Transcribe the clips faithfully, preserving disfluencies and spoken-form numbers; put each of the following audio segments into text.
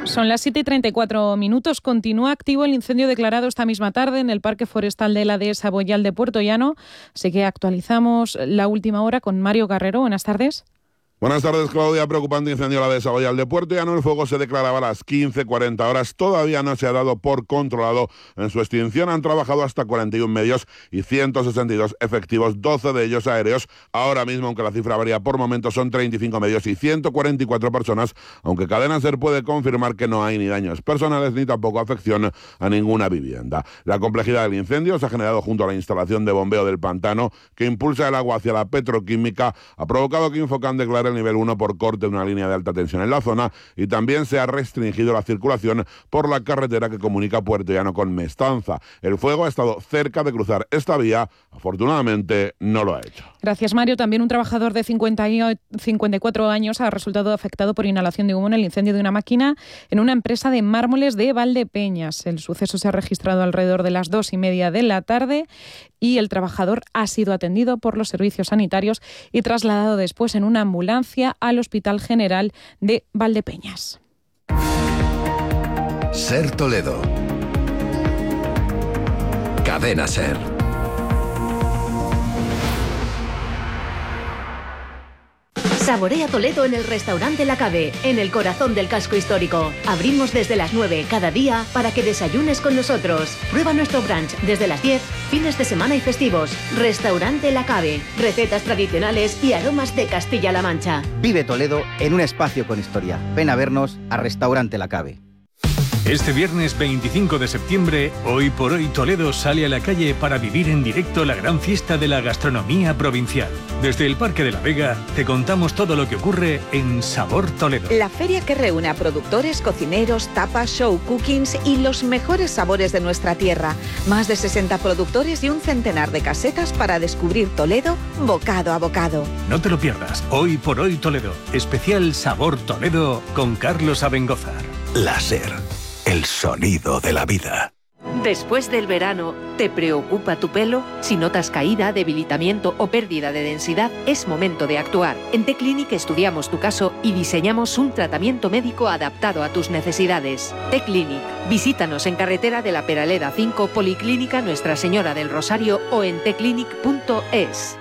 Son las siete y treinta y cuatro minutos. Continúa activo el incendio declarado esta misma tarde en el Parque Forestal de la Dehesa Boyal de Puerto Llano. Así que actualizamos la última hora con Mario Carrero. Buenas tardes. Buenas tardes, Claudia. Preocupante incendio en la Dehesa Boyal de Puerto Llano. El fuego se declaraba a las quince cuarenta horas. Todavía no se ha dado por controlado. En su extinción han trabajado hasta cuarenta y uno medios y ciento sesenta y dos efectivos, doce de ellos aéreos. Ahora mismo, aunque la cifra varía por momentos, son treinta y cinco medios y ciento cuarenta y cuatro personas, aunque Cadena SER puede confirmar que no hay ni daños personales ni tampoco afección a ninguna vivienda. La complejidad del incendio se ha generado junto a la instalación de bombeo del pantano que impulsa el agua hacia la petroquímica. Ha provocado que Infocan declare el nivel uno por corte de una línea de alta tensión en la zona y también se ha restringido la circulación por la carretera que comunica Puerto Llano con Mestanza. El fuego ha estado cerca de cruzar esta vía, afortunadamente no lo ha hecho. Gracias, Mario. También un trabajador de cincuenta y cuatro años ha resultado afectado por inhalación de humo en el incendio de una máquina en una empresa de mármoles de Valdepeñas. El suceso se ha registrado alrededor de las dos y media de la tarde y el trabajador ha sido atendido por los servicios sanitarios y trasladado después en una ambulancia al Hospital General de Valdepeñas. SER Toledo. Cadena SER. Saborea Toledo en el restaurante La Cave, en el corazón del casco histórico. Abrimos desde las nueve cada día para que desayunes con nosotros. Prueba nuestro brunch desde las diez, fines de semana y festivos. Restaurante La Cave, recetas tradicionales y aromas de Castilla-La Mancha. Vive Toledo en un espacio con historia. Ven a vernos a Restaurante La Cave. Este viernes veinticinco de septiembre, Hoy por Hoy Toledo sale a la calle para vivir en directo la gran fiesta de la gastronomía provincial. Desde el Parque de la Vega te contamos todo lo que ocurre en Sabor Toledo. La feria que reúne a productores, cocineros, tapas, show cookings y los mejores sabores de nuestra tierra. Más de sesenta productores y un centenar de casetas para descubrir Toledo bocado a bocado. No te lo pierdas. Hoy por Hoy Toledo. Especial Sabor Toledo con Carlos Abengózar. La SER. El sonido de la vida. Después del verano, ¿te preocupa tu pelo? Si notas caída, debilitamiento o pérdida de densidad, es momento de actuar. En T-Clinic estudiamos tu caso y diseñamos un tratamiento médico adaptado a tus necesidades. T-Clinic. Visítanos en Carretera de la Peraleda cinco, Policlínica Nuestra Señora del Rosario o en t clinic punto es.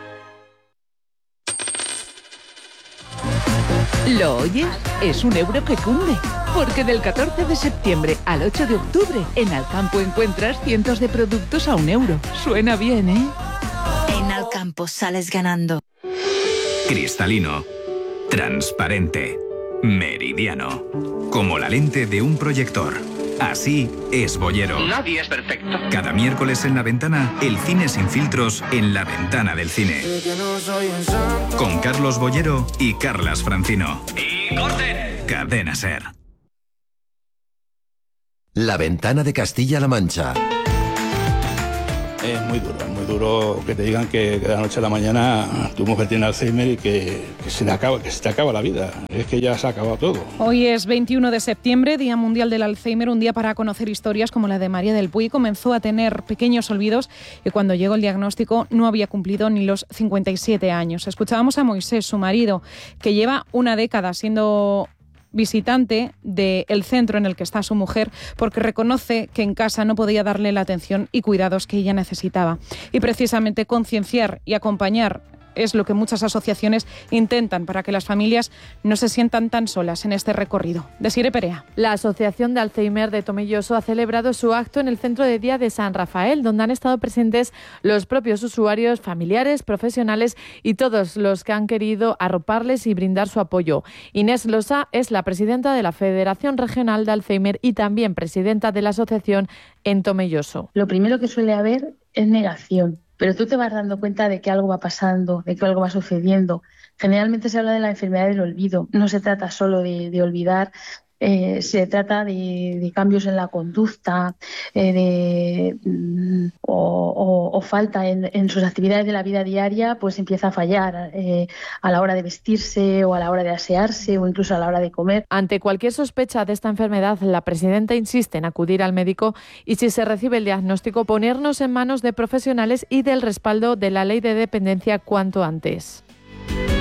¿Lo oyes? Es un euro que cunde. Porque del catorce de septiembre al ocho de octubre, en Alcampo encuentras cientos de productos a un euro. Suena bien, ¿eh? En Alcampo sales ganando. Cristalino, transparente, meridiano, como la lente de un proyector. Así es Boyero. Nadie es perfecto. Cada miércoles en La Ventana, el cine sin filtros en La Ventana del Cine. Con Carlos Boyero y Carlas Francino. ¡Y corten! Cadena SER. La Ventana de Castilla-La Mancha. Es muy duro, es muy duro que te digan que de la noche a la mañana tu mujer tiene Alzheimer y que, que, se le acaba, que se te acaba la vida. Es que ya se ha acabado todo. Hoy es veintiuno de septiembre, Día Mundial del Alzheimer, un día para conocer historias como la de María del Puy. Comenzó a tener pequeños olvidos y cuando llegó el diagnóstico no había cumplido ni los cincuenta y siete años. Escuchábamos a Moisés, su marido, que lleva una década siendo visitante del centro en el que está su mujer porque reconoce que en casa no podía darle la atención y cuidados que ella necesitaba. Y precisamente concienciar y acompañar es lo que muchas asociaciones intentan para que las familias no se sientan tan solas en este recorrido. Desiree Perea. La Asociación de Alzheimer de Tomelloso ha celebrado su acto en el Centro de Día de San Rafael, donde han estado presentes los propios usuarios, familiares, profesionales y todos los que han querido arroparles y brindar su apoyo. Inés Losa es la presidenta de la Federación Regional de Alzheimer y también presidenta de la asociación en Tomelloso. Lo primero que suele haber es negación. Pero tú te vas dando cuenta de que algo va pasando, de que algo va sucediendo. Generalmente se habla de la enfermedad del olvido. No se trata solo de, de olvidar, eh, se trata de, de cambios en la conducta eh, de, mm, o, o, o falta en, en sus actividades de la vida diaria, pues empieza a fallar eh, a la hora de vestirse o a la hora de asearse o incluso a la hora de comer. Ante cualquier sospecha de esta enfermedad, la presidenta insiste en acudir al médico y, si se recibe el diagnóstico, ponernos en manos de profesionales y del respaldo de la ley de dependencia cuanto antes.